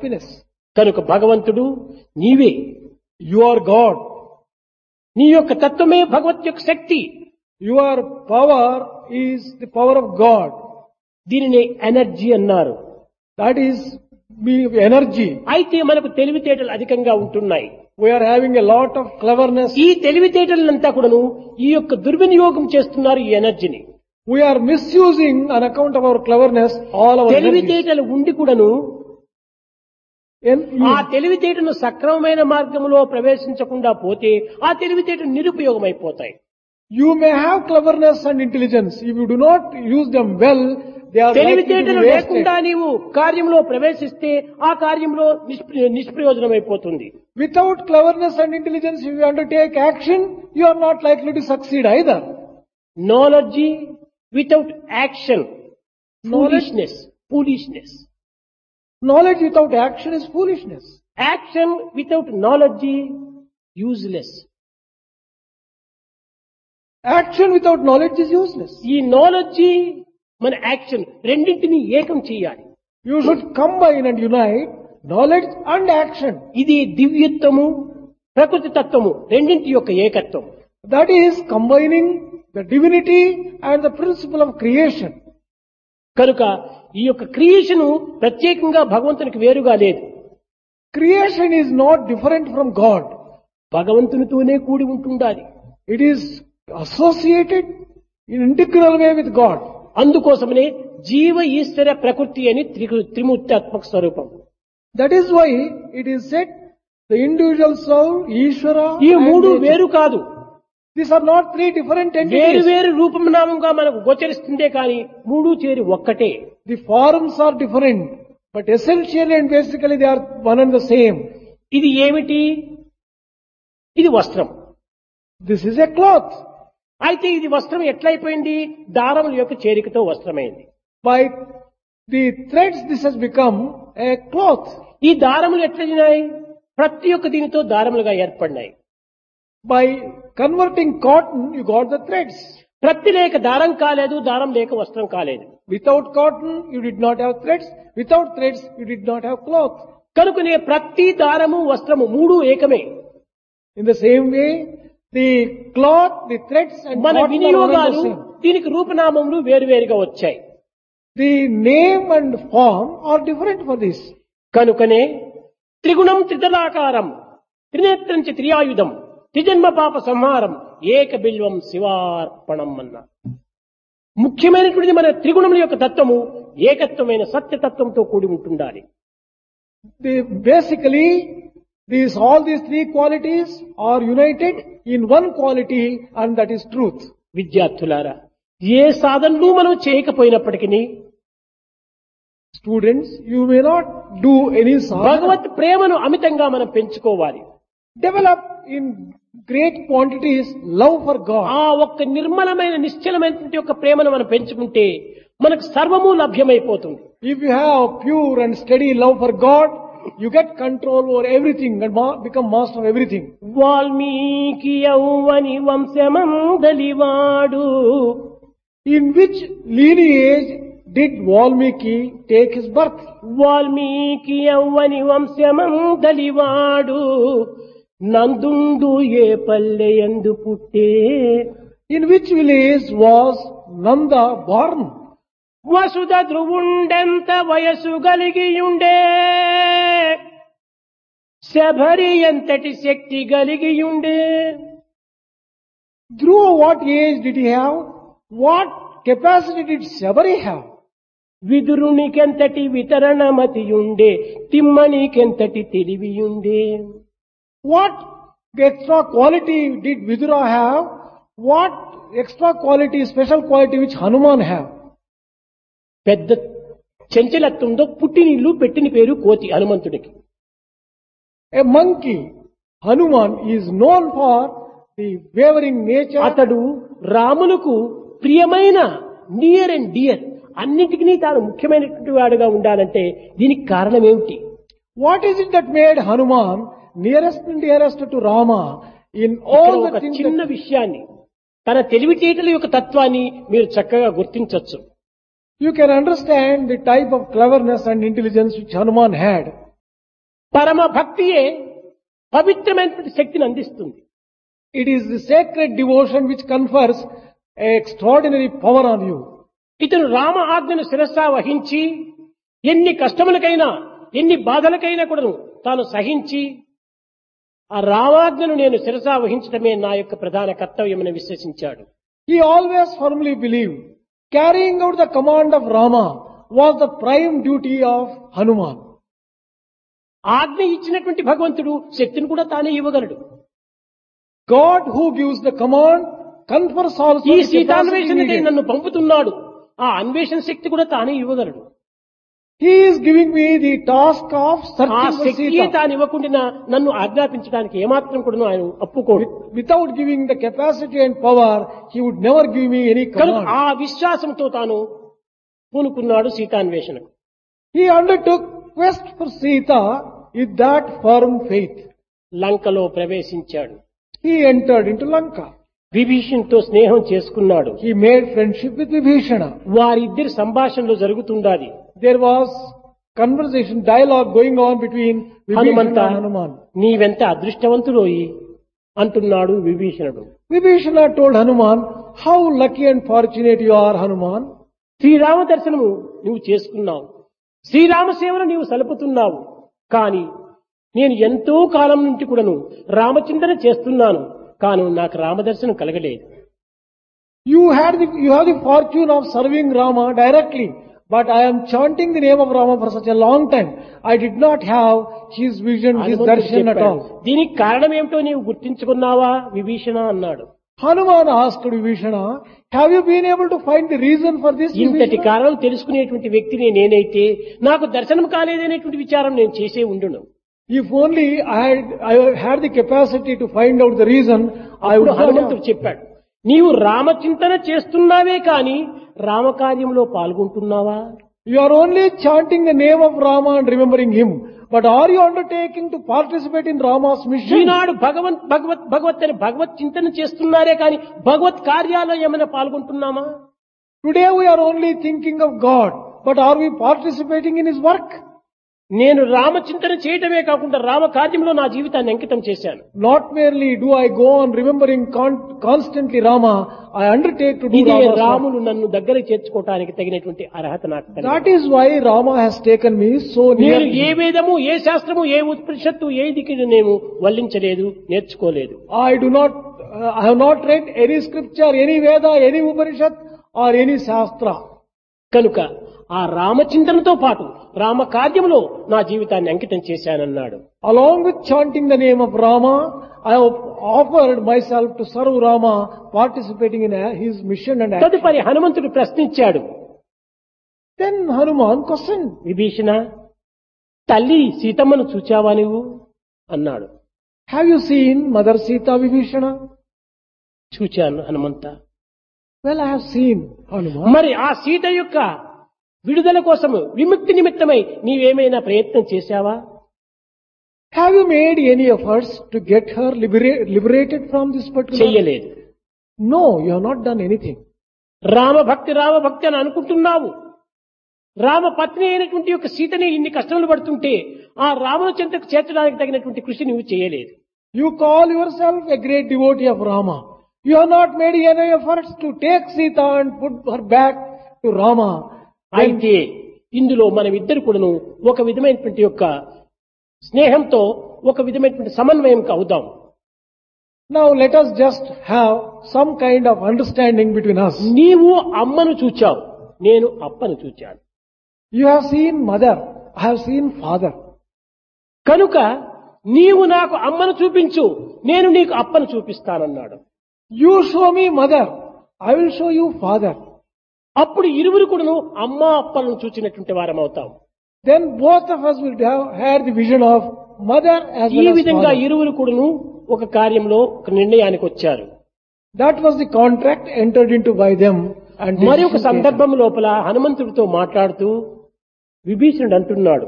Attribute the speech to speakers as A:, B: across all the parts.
A: happiness.
B: కనుక భగవంతుడు నీవే,
A: You are God.
B: నీ యొక్క తత్వమే భగవత్ యొక్క శక్తి.
A: Your power is the power of God.
B: దీనిని ఎనర్జీ అన్నారు.
A: That is energy.
B: అయితే మనకు తెలివితేటలు అధికంగా ఉంటున్నాయి.
A: We are having a lot of cleverness.
B: ఈ తెలివితేటలంతా కూడాను ఈ యొక్క దుర్వినియోగం చేస్తున్నారు ఈ ఎనర్జీని.
A: We are misusing on account of our cleverness all our energy.
B: తెలివితేటలు ఉండి కూడాను
A: And
B: ఆ తెలివితేటను సక్రమమైన మార్గంలో ప్రవేశించకుండా పోతే ఆ తెలివితేటలు నిరుపయోగమైపోతాయి.
A: you may have cleverness and intelligence. If you do not use them well, they are likely to
B: తెలివితేటలు
A: be
B: లేకుండా
A: wasted.
B: నీవు కార్యంలో ప్రవేశిస్తే ఆ కార్యంలో నిష్ప్రయోజనమైపోతుంది.
A: Without cleverness and intelligence, if you undertake action, you are not likely to succeed either.
B: Knowledge without action, foolishness.
A: Knowledge without action is foolishness.
B: Action without knowledge, useless.
A: Action without knowledge is useless.
B: ఈ knowledge మన action రెండింటిని ఏకం చేయాలి.
A: You should combine and unite knowledge and action.
B: ఇది దివ్యత్వము, ప్రకృతి తత్వము రెండింటి యొక్క ఏకత్వం.
A: That is combining the divinity and the principle of creation.
B: కనుక ఈ యొక్క క్రియేషన్ ప్రత్యేకంగా భగవంతునికి వేరుగా లేదు.
A: Creation is not different from God.
B: భగవంతునితోనే కూడి ఉంటుండాలి.
A: It is associated in integral way with God.
B: అందుకోసమనే జీవ ఈశ్వర ప్రకృతి అని త్రిమూర్తాత్మక స్వరూపం.
A: That is why it is said the individual soul, Ishvara,
B: ఈ
A: and
B: మూడు
A: nature.
B: వేరు కాదు.
A: These are not three different
B: వేరు
A: entities.
B: వేరు రూపనామంగా మనకు గోచరిస్తుందే కానీ మూడు చేరి ఒక్కటే.
A: The forms are different, but essentially and basically they are one and the same.
B: ఇది ఏమిటి? ఇది వస్త్రం.
A: This is a cloth.
B: అయితే ఇది వస్త్రం ఎట్లయిపోయింది? దారముల యొక్క చేరికతో వస్త్రమైంది.
A: By the threads this has become a cloth.
B: ఈ దారములు ఎట్లయినాయి? ప్రతి ఒక్క దీనితో దారములుగా ఏర్పడినాయి.
A: By converting cotton, you got the threads.
B: ప్రతి లేక దారం కాలేదు, దారం లేక వస్త్రం కాలేదు.
A: Without cotton, you did not have threads. Without threads, you did not have cloth.
B: కనుకనే ప్రతి దారము వస్త్రము మూడు ఏకమే.
A: In the same way, the cloth, the threads and
B: మన
A: cotton are one and
B: వినియోగాలు
A: the same.
B: దీనికి రూపనామములు వేరువేరుగా వచ్చాయి.
A: The name and form are different for this.
B: కనుకనే త్రిగుణం త్రిదలాకారం త్రినేత్రం చ త్రియాయుధం త్రిజన్మ పాప సంహారం ఏక బిల్వం శివార్పణం అన్న ముఖ్యమైనటువంటి మన త్రిగుణముల యొక్క తత్వము ఏకత్వమైన సత్యతత్వంతో కూడి ఉంటుండాలి.
A: Basically, all these three qualities are united in one quality, and that is truth.
B: విద్యార్థులారా, ఏ సాధనలు మనం చేయకపోయినప్పటికీ
A: Students, you may not do any sadhana.
B: భగవత్ ప్రేమను అమితంగా మనం పెంచుకోవాలి.
A: Develop in great quantities love for God.
B: ఆ ఒక్క నిర్మలమైన నిశ్చలమైనటువంటి యొక్క ప్రేమను మనం పెంచుకుంటే మనకు సర్వము లభ్యమైపోతుంది.
A: If you have pure and steady love for God, you get control over everything and become master of everything.
B: Valmiki యౌవని వంశమందలివాడు
A: In which lineage did Valmiki take his birth?
B: Valmiki యౌవని వంశమందలివాడు నందుండు ఏ పల్లెయందు పుట్టే
A: In which village was Nanda born?
B: వసుధ ధ్రువుండెంత వయసు కలిగియుండే శబరి ఎంతటి శక్తి కలిగియుండే
A: Through what age did he have? What capacity did Sabari have?
B: విదురునికెంతటి వితరణమతియుండే తిమ్మనికెంతటి తెలివియుండే
A: What extra quality did Vidura have? What extra quality, special quality which Hanuman have?
B: పెద్ద చెంచలత్వంతో పుట్టినిల్లు పెట్టిన పేరు కోతి హనుమంతుడికి.
A: A monkey, Hanuman, is known for the wavering nature.
B: అతడు రాములకు ప్రియమైన near and dear అన్నిటికీ తాను ముఖ్యమైనటువంటి వాడుగా ఉండాలంటే దీనికి కారణం ఏమిటి?
A: What is it that made Hanuman nearest and dearest to Rama in
B: ఇక్కడ
A: all
B: ఒక
A: the things
B: చిన్న
A: that...
B: విషయాన్ని తన తెలివితేటల యొక్క తత్వాన్ని మీరు చక్కగా గుర్తించవచ్చు.
A: You can understand the type of cleverness and intelligence which Hanuman had.
B: పరమ భక్తియే పవిత్రమైనటువంటి శక్తిని అందిస్తుంది.
A: It is the sacred devotion which confers extraordinary power on you.
B: ఇతను రామ ఆజ్ఞను శిరస్సా వహించి ఎన్ని కష్టములకైనా ఎన్ని బాధలకైనా కూడా తాను సహించి ఆ రామాజ్ఞను నేను శిరసా వహించడమే నా యొక్క ప్రధాన కర్తవ్యమని విశ్వసించాడు.
A: He always firmly believed carrying out the command of Rama was the prime duty of Hanuman.
B: ఆజ్ఞ ఇచ్చినటువంటి భగవంతుడు శక్తిని కూడా తానే ఇవ్వగలడు.
A: God who gives the command confers also
B: ఈ
A: the capacity
B: సీతాన్వేషణకై
A: needed.
B: నన్ను పంపుతున్నాడు, ఆ అన్వేషణ శక్తి కూడా తానే ఇవ్వగలడు.
A: He is giving me the task of
B: ఆ
A: searching for
B: శక్తియే
A: Sita.
B: తాను ఇవ్వకుండా నన్ను ఆజ్ఞాపించడానికి ఏమాత్రం కూడా ఆయన ఒప్పుకోడు.
A: Without giving the capacity and power, he would never give me any
B: కనుక
A: command.
B: ఆ విశ్వాసంతో తాను పూనుకున్నాడు సీతాన్వేషణకు.
A: He undertook quest for Sita with that firm faith.
B: లంకలో ప్రవేశించాడు.
A: He entered into Lanka.
B: విభీషణ్తో స్నేహం చేసుకున్నాడు.
A: He made friendship with Vibhishana.
B: వారిద్దరి సంభాషణలు జరుగుతుండాలి.
A: There was conversation, dialogue going on between Vibhishana
B: Hanumantha
A: and Hanuman.
B: నీవెంత అదృష్టవంతుడోయి అంటున్నాడు విభీషణుడు.
A: Vibhishana told Hanuman, how lucky and fortunate you are, Hanuman.
B: Srirama దర్శనము నువ్వు చేసుకున్నావు, శ్రీరామ సేవను నీవు సలుపుతున్నావు. కానీ నేను ఎంతో కాలం నుండి కూడాను రామచింతన చేస్తున్నాను, కానీ నాకు రామదర్శనం కలగలేదు.
A: You have the fortune of serving Rama directly, but I am chanting the name of Rama for such a long time. I did not have his vision, his
B: హనుమంతుడు
A: darshan at
B: చెప్పాడు,
A: all.
B: దీనికి కారణం ఏమిటో నీవు గుర్తించుకున్నావా విభీషణ అన్నాడు.
A: Hanuman asked Vibhishana, have you been able to find the reason for this?
B: ఇంతటి
A: Vibhishana?
B: కారణం తెలుసుకునేటువంటి వ్యక్తిని నేనైతే నాకు దర్శనం కాలేదనేటువంటి విచారం నేను చేసే ఉండును.
A: If only I had the capacity to find out the reason, I
B: అప్పుడు
A: would have.
B: హనుమంతుడు చెప్పాడు, నీవు రామచింతన చేస్తున్నావే కాని రామకార్యంలో పాల్గొంటున్నావా?
A: You are only chanting the name of Rama and remembering him. But are you undertaking to participate in Rama's mission?
B: ఈనాడు భగవత్ అని భగవత్ చింతన చేస్తున్నారే కాని భగవత్ కార్యాలయం ఏమైనా పాల్గొంటున్నామా?
A: Today we are only thinking of God, but are we participating in his work?
B: నేను రామచింతన చేయటమే కాకుండా రామ కార్యంలో నా జీవితాన్ని అంకితం చేశాను.
A: Not merely do I go on remembering constantly Rama, I undertake to do
B: ఇదే
A: Rama's work.
B: రాములు నన్ను దగ్గర చేర్చుకోవటానికి తగినటువంటి అర్హత నాకు కలిగింది.
A: That is why Rama has taken me so near.
B: నేను ఏ వేదము, ఏ శాస్త్రము, ఏ ఉపనిషత్తు, ఏ దిక్కును నేను వల్లించలేదు, నేర్చుకోలేదు.
A: I have not read any scripture, any Veda, any Upanishad or any Shastra.
B: కనుక ఆ రామచింతనతో పాటు రామ కార్యములో నా జీవితాన్ని అంకితం చేశానన్నాడు.
A: Along with chanting the name of Rama, I have offered myself to serve Rama, participating in his mission and action.
B: తదుపరి హనుమంతుడు ప్రశ్నించాడు,
A: Then Hanuman questioned,
B: Vibhishana, తల్లి సీతమ్మను చూచావా నువ్వు అన్నాడు.
A: have you seen Mother Sita, Vibhishana?
B: చూచాను Hanumantha.
A: Well, I have seen Hanuman.
B: మరి ఆ సీత యొక్క విడుదల కోసము విముక్తి నిమిత్తమై నీవేమైనా ప్రయత్నం చేశావా?
A: Have you made any efforts to get her liberated from this particular?
B: చెయ్యలేదు.
A: No, you have not done anything.
B: రామభక్తి అని అనుకుంటున్నావు. రామ పత్ని అయినటువంటి యొక్క సీతని ఇన్ని కష్టములు పడుతుంటే ఆ రాముని చెంతకు చేర్చడానికి తగినటువంటి కృషి నువ్వు చేయలేదు.
A: You call yourself a great devotee of Rama. You have not made any efforts to take Sita and put her back to Rama.
B: అయితే ఇందులో మనం ఇద్దరు కూడాను ఒక విధమైనటువంటి యొక్క స్నేహంతో ఒక విధమైనటువంటి సమన్వయం అవుదాం.
A: Now let us just have some kind of understanding between us.
B: నీవు అమ్మను చూచావు, నేను అప్పను చూచాను.
A: You have seen mother, I have seen father.
B: కనుక నీవు నాకు అమ్మను చూపించు, నేను నీకు అప్పను చూపిస్తానన్నాడు.
A: You show me mother, I will show you father.
B: అప్పుడు ఇరువురు కూడాను అమ్మ అప్పలను చూచినటువంటి వారం అవుతాం.
A: Then both of us will have had the vision of mother as
B: ఈ
A: well as
B: విధంగా
A: father.
B: ఇరువురు కూడాను ఒక కార్యంలో ఒక నిర్ణయానికి వచ్చారు.
A: That was the contract entered into by them. And
B: మరి ఒక
A: decision taken.
B: సందర్భం లోపల హనుమంతుడితో మాట్లాడుతూ విభీషణుడు అంటున్నాడు,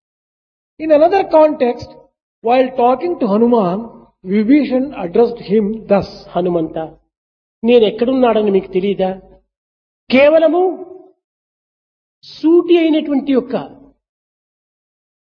A: In another context, while talking to Hanuman, Vibhishan addressed him thus.
B: Hanumantha, నేనెక్కడున్నాడని మీకు తెలియదా? కేవలము సూటి అయినటువంటి యొక్క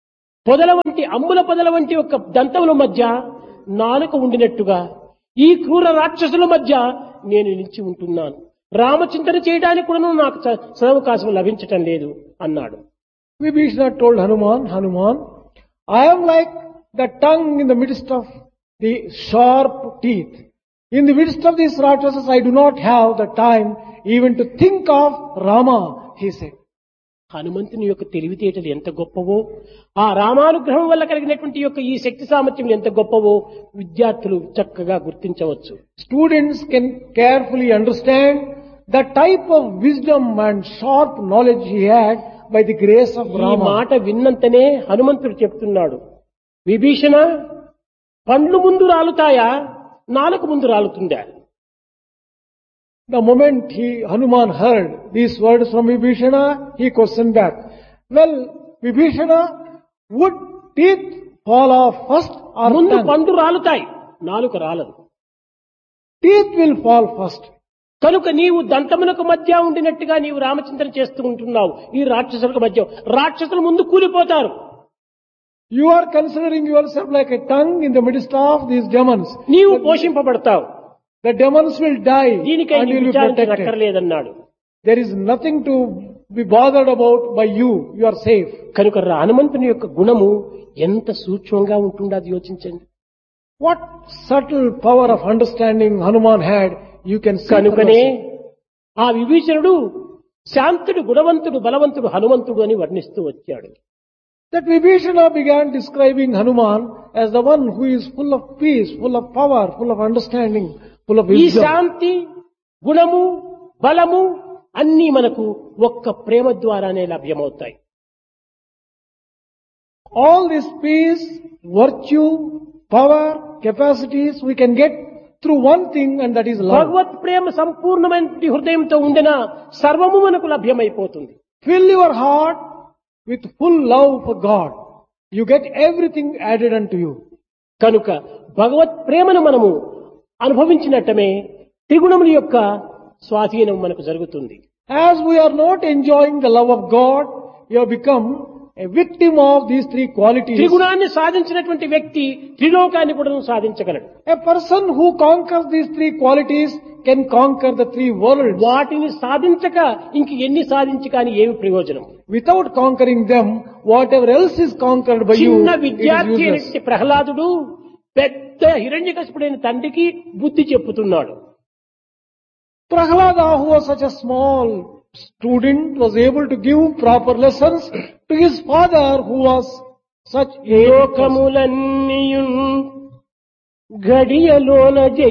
B: పొదల వంటి అంబుల పొదల వంటి ఒక దంతముల మధ్య నాలుక ఉండినట్టుగా ఈ క్రూర రాక్షసుల మధ్య నేను నిలిచి ఉంటున్నాను. రామచింతన చేయడానికి కూడా నాకు సదవకాశం లభించటం లేదు అన్నాడు.
A: Vibhishana told Hanuman, I am like the tongue in the midst of the sharp teeth. In the midst of these rakshasas, I do not have the time even to think of Rama, he said.
B: హనుమంతుని యొక్క తెలివితేటలు ఎంత గొప్పవో, ఆ రామానుగ్రహం వల్ల కలిగినటువంటి యొక్క ఈ శక్తి సామర్థ్యం ఎంత గొప్పవో విద్యార్థులు చక్కగా గుర్తించవచ్చు.
A: Students can carefully understand the type of wisdom and sharp knowledge he had by the grace of
B: ఈ
A: Rama.
B: మాట విన్నంతనే హనుమంతుడు చెప్తున్నాడు, విభీషణ, పండ్లు ముందు రాలుతాయా, నాలుక ముందు రాలుతుందా?
A: The moment Hanuman heard these words from Vibhishana, he questioned back. Well, Vibhishana, would teeth fall off first or
B: ముందు
A: tongue?
B: పండు రాలుతాయి, నాలుక రాలదు.
A: Teeth will fall first.
B: కనుక నీవు దంతములకు మధ్య ఉండినట్టుగా నీవు రామచింతన చేస్తూ ఉంటున్నావు. ఈ రాక్షసులకు మధ్య రాక్షసులు ముందు కూలిపోతారు.
A: You are considering yourself like a tongue in the midst of these demons.
B: నీవు పోషింపబడతావు.
A: The demons will die
B: దీనికై
A: and you
B: నీవు
A: will be protected.
B: విచారించనక్కర్లేదన్నాడు.
A: There is nothing to be bothered about by you. You are safe.
B: కనుక హనుమంతుని యొక్క గుణము ఎంత సూక్ష్మంగా ఉంటుండో యోచించండి.
A: What subtle power of understanding Hanuman had, you can see.
B: కనుకనే ఆ విభీషణుడు శాంతుడు, గుణవంతుడు, బలవంతుడు, హనుమంతుడు అని వర్ణిస్తూ వచ్చాడు.
A: That Vibhishana began describing Hanuman as the one who is full of peace, full of power, full of understanding, full of
B: ఈ
A: wisdom.
B: శాంతి, గుణము, బలము అన్నీ మనకు ఒక్క ప్రేమ ద్వారానే లభ్యమవుతాయి.
A: All this peace, virtue, power, capacities we can get through one thing, and that is love.
B: భగవత్ ప్రేమ సంపూర్ణమైన హృదయంతో ఉండిన సర్వము మనకు లభ్యమైపోతుంది.
A: Fill your heart with full love for God. You get everything added unto you.
B: కనుక భగవత్ ప్రేమను మనము అనుభవించినట్టమే త్రిగుణముల యొక్క స్వాధీనం మనకు జరుగుతుంది.
A: As we are not enjoying the love of God, you have become a victim of these three qualities.
B: త్రిగుణాన్ని సాధించినటువంటి వ్యక్తి త్రిలోకాన్ని కూడా సాధించగలడు.
A: A person who conquers these three qualities can conquer the three worlds.
B: వాటిని సాధించక ఇంక ఎన్ని సాధించి కానీ ఏమి ప్రయోజనం?
A: Without conquering them, whatever else is conquered by you,
B: చిన్న
A: it is
B: విద్యార్థి
A: useless.
B: అయినటువంటి ప్రహ్లాదుడు పెద్ద హిరణ్యకశిపుడైన తండ్రికి బుద్ధి చెప్పుతున్నాడు.
A: Prahlada, who was such a small student, was able to give proper lessons to his father, who was such a
B: లోకములన్నీయున్ ఘడియలోన